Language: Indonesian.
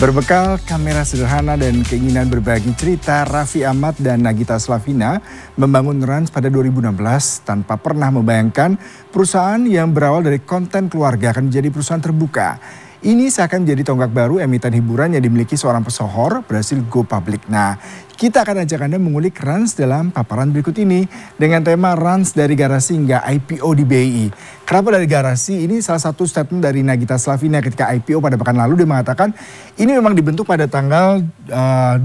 Berbekal kamera sederhana dan keinginan berbagi cerita, Raffi Ahmad dan Nagita Slavina membangun Rans pada 2016 tanpa pernah membayangkan perusahaan yang berawal dari konten keluarga akan menjadi perusahaan terbuka. Ini seakan menjadi tonggak baru emiten hiburan yang dimiliki seorang pesohor berhasil go public. Nah, kita akan ajak Anda mengulik Rans dalam paparan berikut ini dengan tema Rans dari garasi hingga IPO di BI. Kenapa dari garasi? Ini salah satu statement dari Nagita Slavina ketika IPO pada pekan lalu. Dia mengatakan ini memang dibentuk pada tanggal